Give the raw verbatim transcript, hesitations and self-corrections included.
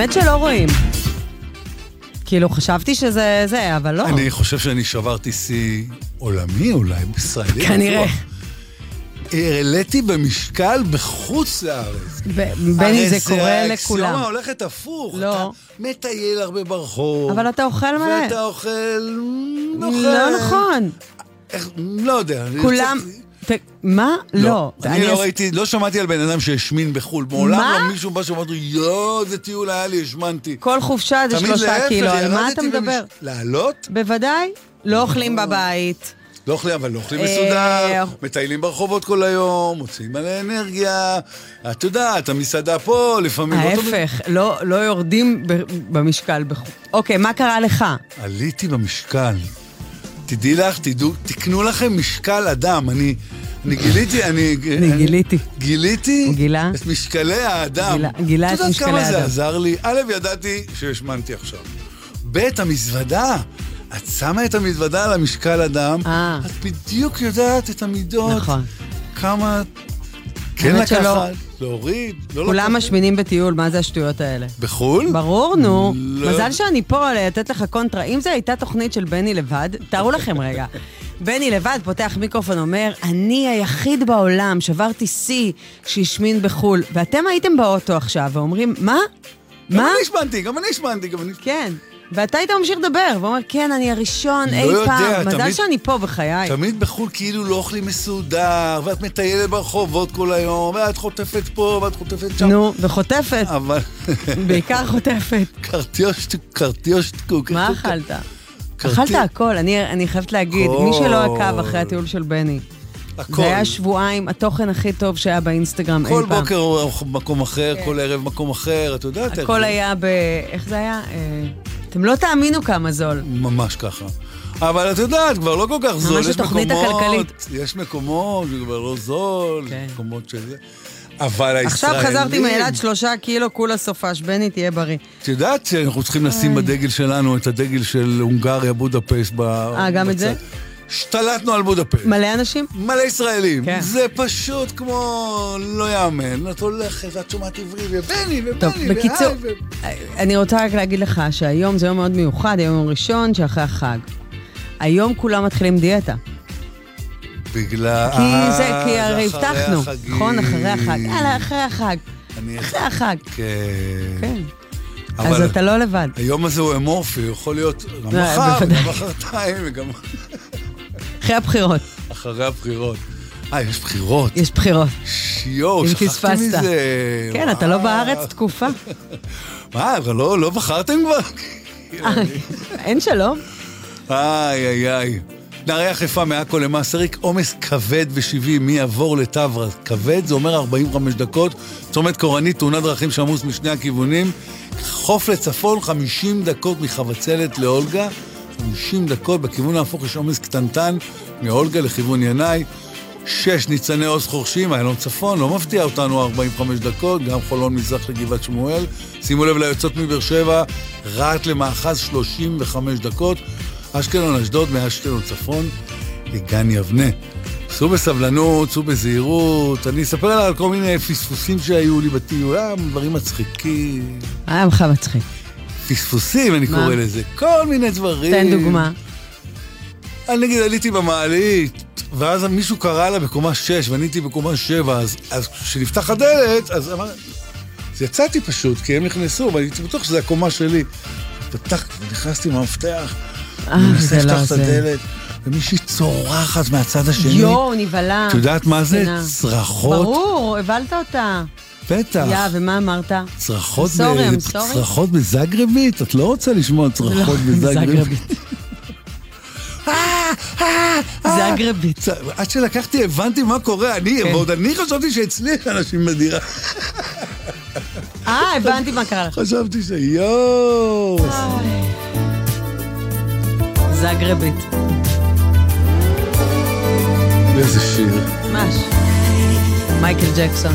האמת שלא רואים. כאילו, חשבתי שזה זה, אבל לא. אני חושב שאני שברתי שיא עולמי אולי, בישראלי. כנראה. העליתי במשקל בחוץ לארץ. בני, זה קורה לכולם. האקסיומה הולכת הפוך. לא. אתה מטייל הרבה ברחוב. אבל אתה אוכל מלא. ואתה אוכל... לא נכון. לא יודע. כולם... מה? לא. אני לא ראיתי, לא שמעתי על בן אדם שהשמין בחול. מעולם לא מישהו בא שאומר, יואו, זה טיול היה לי, השמנתי. כל חופשה זה שלושה קילו. על מה אתה מדבר? לעלות? בוודאי. לא אוכלים בבית. לא אוכלים, אבל לא אוכלים מסודר, מטיילים ברחובות כל היום, מוצאים על האנרגיה, את יודעת, המסעדה פה, לפעמים... ההפך, לא יורדים במשקל. אוקיי, מה קרה לך? עליתי במשקל. תדעי לך, תדעו, תקנו לכם משקל אדם. אני גיליתי, אני... אני גיליתי. גיליתי גילה? את משקלי האדם. גילה את משקלי האדם. אתה יודע כמה זה עזר לי? א', ידעתי שהשמנתי עכשיו. ב', המזוודה. את שמה את המזוודה על המשקל אדם, את בדיוק יודעת את המידות. נכון. כמה... כן לקחת, להוריד, לא לקחת. כולם משמינים בטיול, מה זה השטויות האלה? בחול? ברור, נו. מזל שאני פה לתת לך קונטרה. אם זו הייתה תוכנית של בני לבד, תארו לכם רגע. בני לבד פותח מיקרופון, אומר, אני היחיד בעולם, שברתי שיא שהשמין בחול, ואתם הייתם באוטו עכשיו, ואומרים, מה? מה? גם אני השמנתי, גם אני השמנתי, גם אני... כן. ואתה היית ממשיך לדבר, ואומר, כן, אני הראשון אי פעם, מזל שאני פה בחיי. תמיד בחול כאילו לא אוכלים מסודר, ואת מטיילת ברחובות כל היום, ואת חוטפת פה, ואת חוטפת שם. נו, וחוטפת. אבל... בעיקר חוטפת. קרטיושטקוק. מה אכלת? אכלת הכל, אני חייבת להגיד, מי שלא עקב אחרי הטיול של בני, זה היה שבועיים, התוכן הכי טוב שהיה באינסטגרם אי פעם. כל בוקר מקום אחר, כל ערב מקום אחר, את יודעת. הכל היה ב... איך זה היה? אתם לא תאמינו כמה זול. ממש ככה. אבל את יודעת, כבר לא כל כך זול. ממש התוכנית הכלכלית. יש מקומות, זה כבר לא זול, מקומות שזה. אבל הישראלים... עכשיו חזרתי מאילת שלושה קילו, כולה סופש, בני תהיה בריא. את יודעת שאנחנו צריכים לשים בדגל שלנו את הדגל של הונגריה, בודפשט. אה, גם את זה? השתלטנו על בודפשט. מלא אנשים? מלא ישראלים. כן. זה פשוט כמו לא יאמן. את הולכת, ואת שומעת עברית, ובני, ובני, טוב, בקיצור, ו... אני רוצה רק להגיד לך שהיום זה יום מאוד מיוחד, היום ראשון שאחרי החג. היום כולם מתחילים דיאטה. בגלל... כי זה, כי הרי הבטחנו. נכון, אחרי החג. יאללה, אחרי החג. אחרי החג. כן. כן. אז אתה לא לבד. היום הזה הוא אמורפי, הוא יכול להיות גם מחר, גם מחרתיים, וגם... אחרי הבחירות. אחרי הבחירות. אה, יש בחירות. יש בחירות. שיו, שכחתי מזה. כן, אתה לא בארץ תקופה. מה, אבל לא בחרתם כבר? אין שלום. איי, איי, איי. נערי החיפה מעכו למסריק, עומס כבד ו-שבעים, מי יעבור לטברה. כבד זה אומר ארבעים וחמש דקות, צומת קורנית, תאונת דרכים שעמוס משני הכיוונים, חוף לצפון, חמישים דקות מחבצלת לאולגה, חמישים דקות, בכיוון ההפוך יש עומס קטנטן, מאולגה לכיוון ינאי, שש ניצני עוז חורשים, איילון צפון, לא מפתיע אותנו ארבעים וחמש דקות, גם חולון מזרח לגבעת שמואל, שימו לב ליוצאות מבאר שבע, רעת למאחז שלושים וחמש דקות, אשקלון, אשדוד, מאשקלון צפון, לגן יבנה. סעו בסבלנות, סעו בזהירות, אני אספר על כל מיני פספוסים שהיו לי בטיול, דברים מצחיקים. היה לך מצחיק. פספוסים, אני קורא לזה. כל מיני דברים. תן דוגמה. אני נגיד, עליתי במעלית, ואז מישהו קרא לה בקומה שש, ואני הייתי בקומה שבע, אז כשנפתח הדלת, אז אמר, אז יצאתי פשוט, כי הם נכנסו, ואני הייתי בטוח שזה הקומה שלי. פתח, נכנסתי מהמפתח, זה לא את הדלת, ומישהי צורחת מהצד השני. יו, נבלה. את יודעת מה זה? צרחות. ברור, הבלת אותה. בטח. יא, ומה אמרת? צרחות צרחות בזגרבית? את לא רוצה לשמוע צרחות בזגרבית? זגרבית. עד שלקחתי, הבנתי מה קורה. אני, ועוד אני חשבתי שאצלי אנשים בדירה. אה, הבנתי מה קרה לך. חשבתי שיואו. זגרבית. איזה שיר. ממש. מייקל ג'קסון.